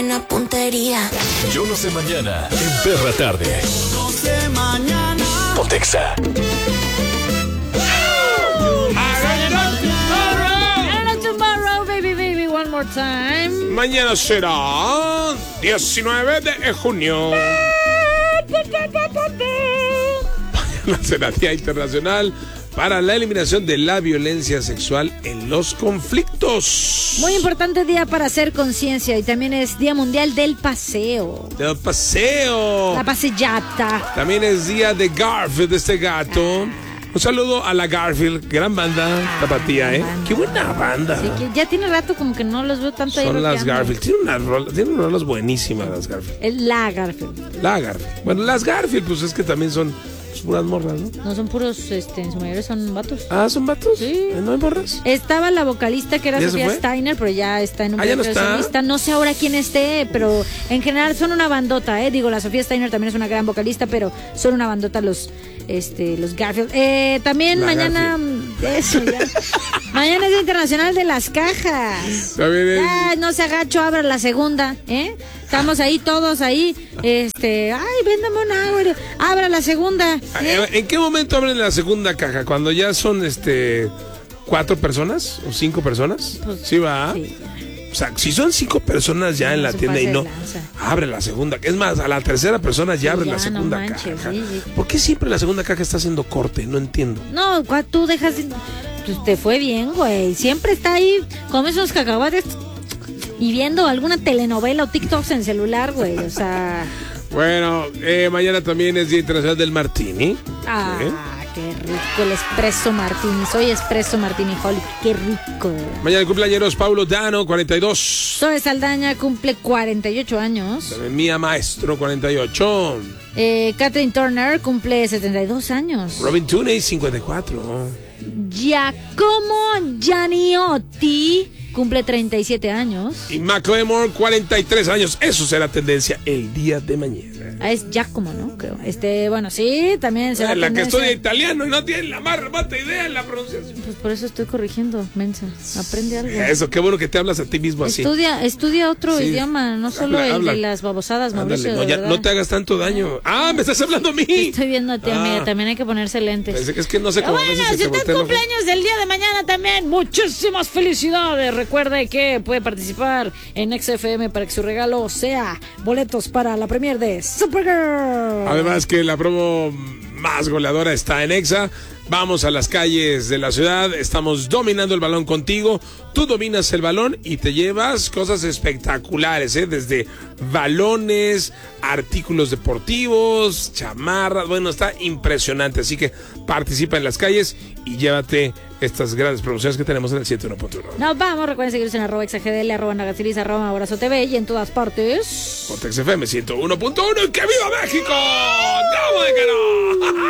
buena puntería. Yo no sé mañana en Perra Tarde. No sé mañana. Pontexa. Tomorrow, baby, baby, one more time. Mañana será 19 de junio. Mañana será Día Internacional para la eliminación de la violencia sexual en los conflictos. Muy importante día para hacer conciencia y también es Día Mundial del Paseo. Del paseo. La paseata. También es día de Garfield, de este gato. Un saludo a la Garfield, gran banda, tapatía, ¿eh? Qué buena banda. Sí, que ya tiene rato como que no los veo tanto ahí. Son las rockeando. Garfield. Tienen unas rolas buenísimas las Garfield. La Garfield. La Garfield. Bueno, las Garfield, pues es que también son puras morras, ¿no? No son puros, en su mayoría son vatos. Ah, ¿son vatos? Sí. ¿No hay morras? Estaba la vocalista que era ¿Ya se Sofía fue? Steiner, pero ya está en un ¿Ya no proyecto está? solista. No sé ahora quién esté, pero en general son una bandota, Digo, la Sofía Steiner también es una gran vocalista, pero son una bandota los Garfield. También La mañana, eso ya. Mañana es Día Internacional de las Cajas. También es... Ya, no se agacho, abra la segunda, Estamos ahí todos ahí, ay, véndame una agua, abra la segunda. ¿En qué momento abren la segunda caja? ¿Cuando ya son 4 personas o 5 personas? Pues, sí, va. sí, ya. O sea, si son 5 personas ya en la se tienda pase y no, de lanza. abre la segunda. Es más, a la tercera persona ya abre ya, la no segunda manches, caja. sí. ¿Por qué siempre la segunda caja está haciendo corte? No entiendo. No, tú dejas, pues te fue bien, güey. Siempre está ahí, come esos cacahuates y viendo alguna telenovela o TikToks en celular, güey. O sea. Bueno, mañana también es Día Internacional del Martini. Ah, qué rico el espresso martini. Soy espresso martini holic, qué rico. Mañana cumpleaños Paulo Dano, 42. Zoe Saldaña cumple 48 años. También Mía Maestro, 48. Catherine Turner cumple 72 años. Robin Tunney, 54. Giacomo Giannotti cumple 37 años. Y Macklemore, 43 años. Eso será tendencia el día de mañana. Es Giacomo, ¿no? Creo. Bueno, sí, también será La que tendencia. estudia italiano y no tiene la más remota idea en la pronunciación. Pues por eso estoy corrigiendo, mensa. Aprende algo. Eso, qué bueno que te hablas a ti mismo así. Estudia otro Sí. idioma, no solo el Habla. de las babosadas, Mauricio. Ándale, no, de ya, verdad. no te hagas tanto daño. Ah, me estás hablando a mí. Estoy viendo a ti, amiga, también hay que ponerse lentes. Pensé que es que no sé cómo a Bueno, veces se si te usted voltea el ojo. cumpleaños del día de mañana también, muchísimas felicidades. Recuerde que puede participar en XFM para que su regalo sea boletos para la premier de Supergirl. Además que la promo más goleadora está en Exa. Vamos a las calles de la ciudad, estamos dominando el balón contigo, tú dominas el balón y te llevas cosas espectaculares, desde balones, artículos deportivos, chamarras, bueno, está impresionante, así que participa en las calles y llévate estas grandes promociones que tenemos en el 101.1. Nos vamos, recuerden seguirnos en @exagdl, @nagatsiris, @abrazo TV y en todas partes. Pontex FM 101.1 y ¡que viva México! ¡No, de que no!